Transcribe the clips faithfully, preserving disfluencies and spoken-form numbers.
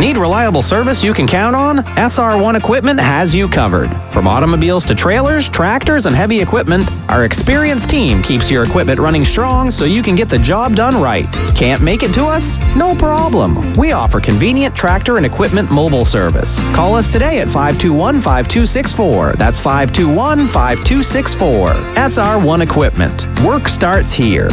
Need reliable service you can count on? S R one Equipment has you covered. From automobiles to trailers, tractors, and heavy equipment, our experienced team keeps your equipment running strong so you can get the job done right. Can't make it to us? No problem. We offer convenient tractor and equipment mobile service. Call us today at five two one, five two six four. That's five two one, five two six four. S R one Equipment. Work starts here.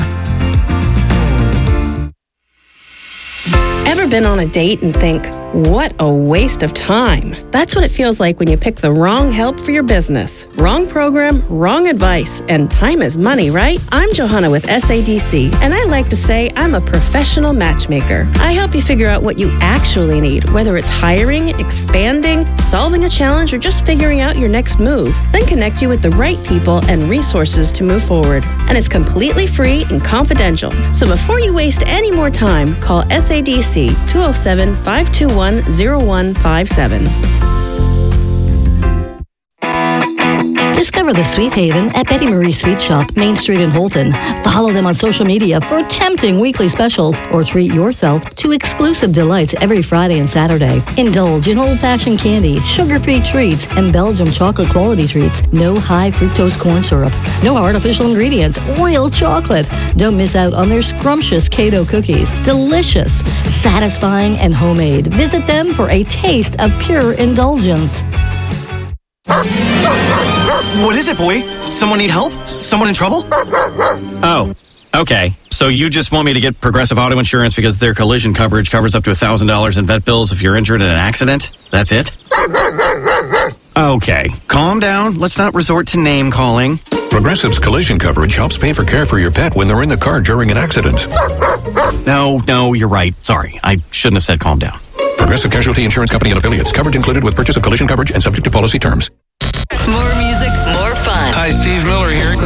Ever been on a date and think, what a waste of time? That's what it feels like when you pick the wrong help for your business. Wrong program, wrong advice, and time is money, right? I'm Johanna with S A D C, and I like to say I'm a professional matchmaker. I help you figure out what you actually need, whether it's hiring, expanding, solving a challenge, or just figuring out your next move. Then connect you with the right people and resources to move forward. And it's completely free and confidential. So before you waste any more time, call S A D C two oh seven, five two one, oh one five seven. Discover the Sweet Haven at Betty Marie Sweet Shop, Main Street in Holton. Follow them on social media for tempting weekly specials or treat yourself to exclusive delights every Friday and Saturday. Indulge in old-fashioned candy, sugar-free treats, and Belgium chocolate quality treats. No high fructose corn syrup. No artificial ingredients. Real chocolate. Don't miss out on their scrumptious Kato cookies. Delicious, satisfying, and homemade. Visit them for a taste of pure indulgence. What is it, boy? Someone need help? Someone in trouble? Oh, okay. So you just want me to get Progressive Auto Insurance because their collision coverage covers up to one thousand dollars in vet bills if you're injured in an accident? That's it? Okay. Calm down. Let's not resort to name calling. Progressive's collision coverage helps pay for care for your pet when they're in the car during an accident. No, no, you're right. Sorry. I shouldn't have said calm down. Progressive Casualty Insurance Company and Affiliates. Coverage included with purchase of collision coverage and subject to policy terms. More music, more fun. Hi, Steve Miller here.